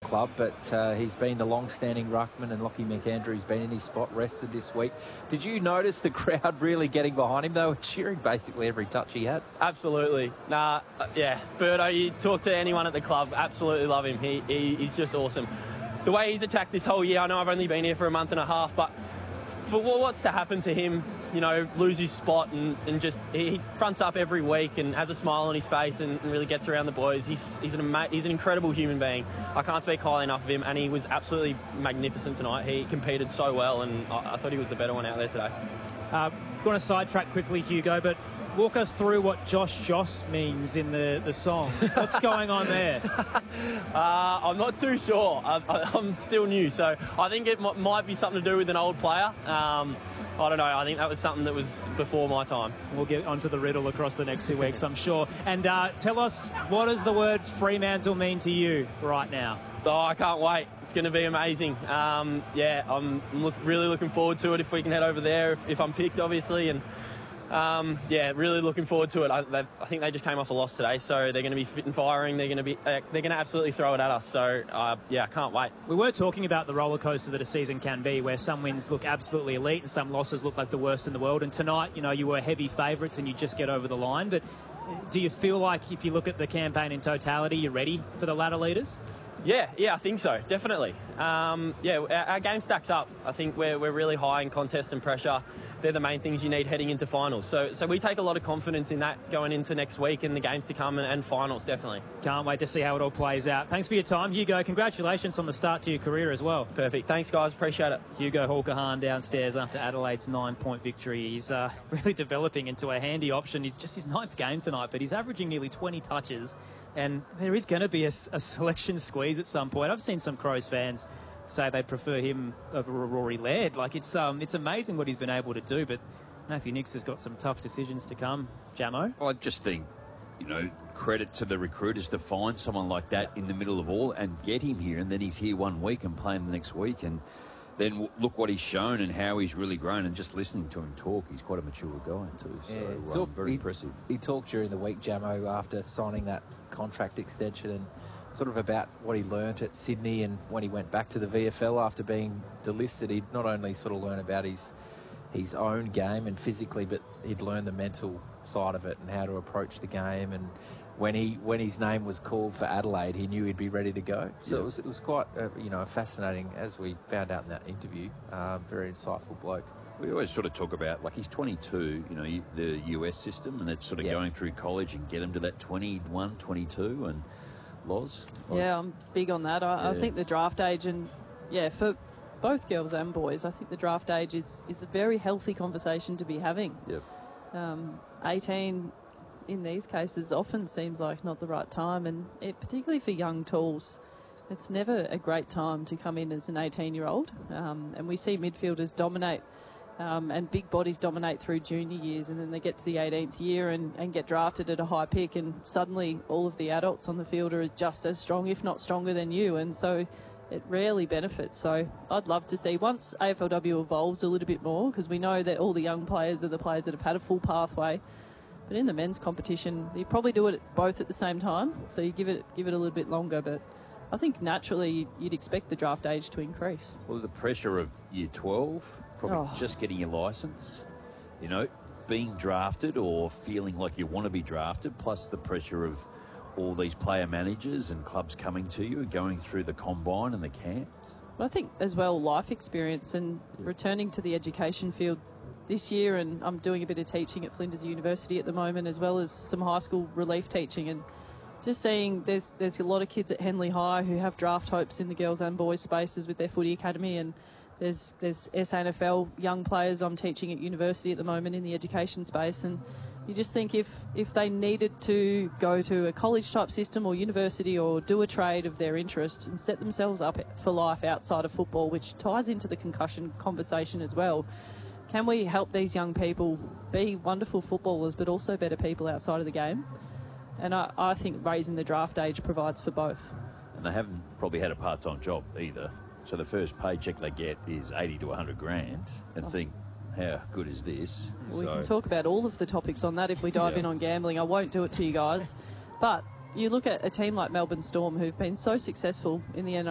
club, but he's been the long-standing ruckman, and Lockie McAndrew's been in his spot, rested this week. Did you notice the crowd really getting behind him? They were cheering basically every touch he had. Absolutely. Yeah, Birdo, you talk to anyone at the club, absolutely love him. He's just awesome. The way he's attacked this whole year, I know I've only been here for a month and a half, but for what's to happen to him, lose his spot and just he fronts up every week and has a smile on his face and really gets around the boys. He's an incredible human being. I can't speak highly enough of him, and he was absolutely magnificent tonight. He competed so well, and I thought he was the better one out there today. Want to sidetrack quickly, Hugo, but walk us through what Josh means in the song. What's going on there? I'm not too sure. I'm still new, so I think it might be something to do with an old player. I don't know. I think that was something that was before my time. We'll get onto the riddle across the next 2 weeks, I'm sure. And tell us, what does the word Fremantle mean to you right now? Oh, I can't wait. It's going to be amazing. I'm really looking forward to it if we can head over there, if I'm picked, obviously. And really looking forward to it. I think they just came off a loss today, so they're going to be fit and firing. They're going to absolutely throw it at us. So I can't wait. We were talking about the roller coaster that a season can be, where some wins look absolutely elite and some losses look like the worst in the world. And tonight, you were heavy favourites and you just get over the line. But do you feel like, if you look at the campaign in totality, you're ready for the ladder leaders? Yeah, I think so, definitely. Our game stacks up. I think we're really high in contest and pressure. They're the main things you need heading into finals. So we take a lot of confidence in that going into next week and the games to come and finals, definitely. Can't wait to see how it all plays out. Thanks for your time, Hugo. Congratulations on the start to your career as well. Perfect. Thanks, guys. Appreciate it. Hugo Hawker-Hahn downstairs after Adelaide's 9-point victory. He's really developing into a handy option. He's just his 9th game tonight, but he's averaging nearly 20 touches. And there is going to be a selection squeeze at some point. I've seen some Crows fans say they prefer him over Rory Laird. It's amazing what he's been able to do, but Matthew Nicks has got some tough decisions to come. Jamo? I just think, credit to the recruiters to find someone like that in the middle of all and get him here, and then he's here 1 week and play him the next week, and then look what he's shown and how he's really grown. And just listening to him talk, he's quite a mature guy too. So very impressive. He talked during the week, Jamo, after signing that contract extension, and sort of about what he learnt at Sydney, and when he went back to the VFL after being delisted, he'd not only sort of learn about his own game and physically, but he'd learn the mental side of it and how to approach the game. And when his name was called for Adelaide, he knew he'd be ready to go. So it was quite a fascinating, as we found out in that interview, very insightful bloke. We always sort of talk about, he's 22, the US system, and that's sort of going through college and get him to that 21, 22, and Loz? Yeah, I'm big on that. I think the draft age, and for both girls and boys, I think the draft age is a very healthy conversation to be having. Yep. 18 in these cases often seems like not the right time, and particularly for young tools, it's never a great time to come in as an 18-year-old. And we see midfielders dominate and big bodies dominate through junior years, and then they get to the 18th year and get drafted at a high pick, and suddenly all of the adults on the field are just as strong, if not stronger than you, and so it rarely benefits. So I'd love to see, once AFLW evolves a little bit more, because we know that all the young players are the players that have had a full pathway, but in the men's competition, you probably do it both at the same time, so you give it a little bit longer, but I think naturally you'd expect the draft age to increase. Well, the pressure of year 12, probably just getting your licence, being drafted or feeling like you want to be drafted, plus the pressure of all these player managers and clubs coming to you and going through the combine and the camps. Well, I think as well, life experience and returning to the education field this year, and I'm doing a bit of teaching at Flinders University at the moment, as well as some high school relief teaching, and just seeing there's a lot of kids at Henley High who have draft hopes in the girls and boys spaces with their footy academy, and there's SANFL young players I'm teaching at university at the moment in the education space, and you just think if they needed to go to a college type system or university or do a trade of their interest and set themselves up for life outside of football, which ties into the concussion conversation as well, can we help these young people be wonderful footballers but also better people outside of the game? And I think raising the draft age provides for both. And they haven't probably had a part-time job either. So the first paycheck they get is 80 to 100 grand, and think, how good is this? We can talk about all of the topics on that if we dive in on gambling. I won't do it to you guys. But you look at a team like Melbourne Storm, who've been so successful in the NRL